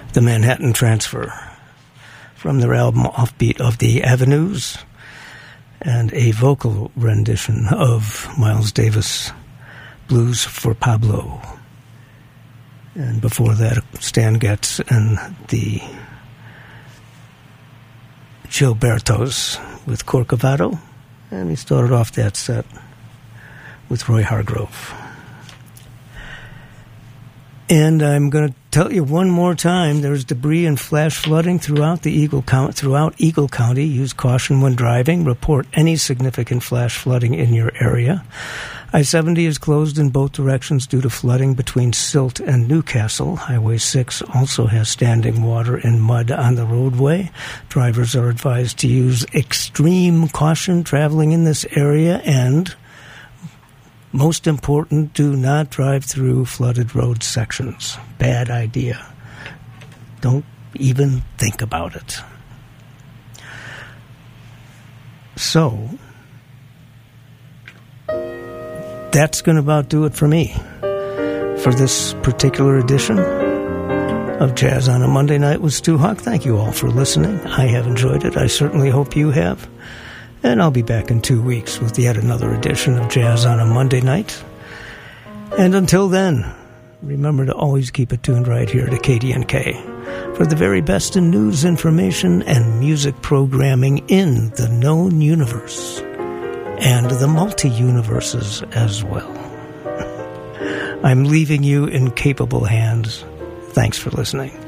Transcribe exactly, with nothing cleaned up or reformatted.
The Manhattan Transfer, from their album Offbeat of the Avenues, and a vocal rendition of Miles Davis' Blues for Pablo. And before that, Stan Getz and the Gilbertos with Corcovado. And we started off that set with Roy Hargrove. And I'm going to tell you one more time, there's debris and flash flooding throughout the Eagle County, throughout Eagle County. Use caution when driving. Report any significant flash flooding in your area. I seventy is closed in both directions due to flooding between Silt and Newcastle. Highway six also has standing water and mud on the roadway. Drivers are advised to use extreme caution traveling in this area, and most important, do not drive through flooded road sections. Bad idea. Don't even think about it. So, that's going to about do it for me for this particular edition of Jazz on a Monday Night with Stu Hawk. Thank you all for listening. I have enjoyed it. I certainly hope you have. And I'll be back in two weeks with yet another edition of Jazz on a Monday Night. And until then, remember to always keep it tuned right here to K D N K for the very best in news, information, and music programming in the known universe and the multi-universes as well. I'm leaving you in capable hands. Thanks for listening.